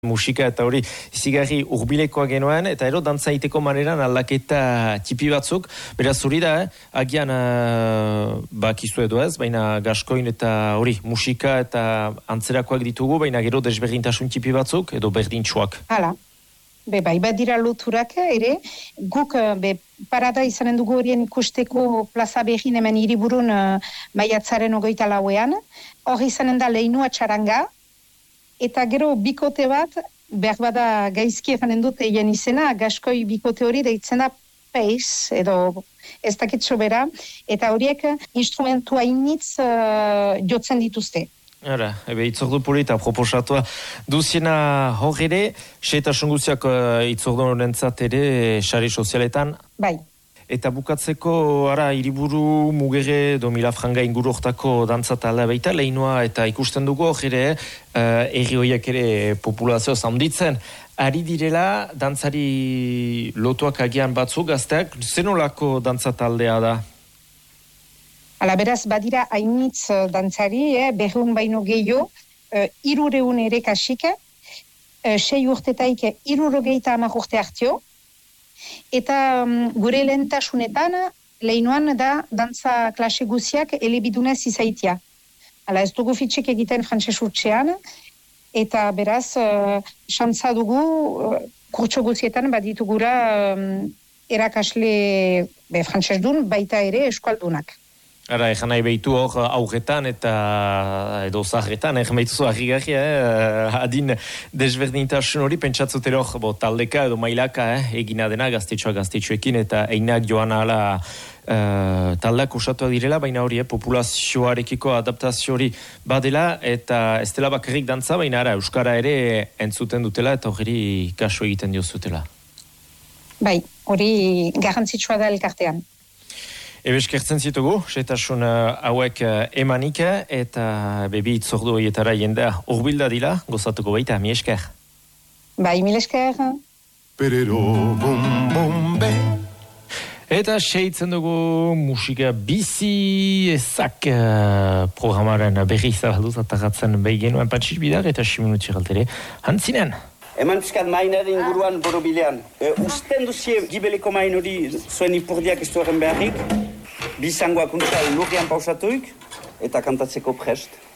Musika eta hori zigarri hurbilekoa genuen, eta ero dantza egiteko maneran aldaketa tipi batzuk. Beraz hori da, agian bakizu edo ez, baina gaskoin eta hori musika eta antzerakoak ditugu, baina gero desberdintasun tipi batzuk edo berdintsuak. Hala, bai, bat dira loturak ere, guk parada izanen dugu horien ikusteko plaza behin hemen hiriburun maiatzaren 24ean, hor izanen da leinua txaranga, eta gero bikote bat, behar bada gaizki efanen dut egin izena, gaskoi bikote hori deitzen da Pace, edo ez dakit sobera, eta horiek instrumentua initz jotzen dituzte. Hala, itzordu polita proposatua duziena hor ere, seitasun guztiak itzordu horentzat ere, sare sozialetan. Bai. Eta bukatzeko, hiriburu mugere edo Milafranga inguru hortako dantza talde baita, leinua eta ikusten dugu hor ere, erri horiek ere populazio zaunditzen. Ari direla, dantzari lotuak agian batzuk gazteak, zenolako dantza taldea da? Hala, beraz, badira hainitz dantzari, berreun baino gehiago, 300 ere kasik, 6 urtetaik 70 urte hartio, eta gure lehentasunetan lehinuan da dantza klase guziak elebidunez izaitia. Hala, ez dugu fitxek egiten frantses urtsean, eta beraz, xantza dugu kurtso guzietan baditugura erakasle frantses dun, baita ere eskualdunak. Ara, egan nahi behitu hor aurretan eta edo zaharretan, egan behituzu argi-garri, adin desberdintasun hori, pentsatzutero taldeka edo mailaka egina dena gaztetxoekin eta einak joan ala taldeak osatua direla, baina hori populazioarekiko adaptazio hori badela eta ez dela bakarrik dantza, baina euskara ere entzuten dutela eta hori kaso egiten diozutela. Bai, hori garrantzitsua da elkartean. Ebeskertzen zitugu, setasun hauek emanik eta bebi itzordu horietara jendea urbilda dila, gozatuko baita, mi esker. Bai, mi esker. Perero, bom, bom, be. Eta seitzen dugu musika bizi ezak programaren berri zabalduz atagatzen behi genuen patxis bidar eta 6 minutu galtere hantzinen. Eman pizkat mainaren inguruan borobilean. Usten duzie gibeleko main hori zuen ipurdiak ez duaren beharrik, bizangoak untza lurrian pausatuik eta kantatzeko prest.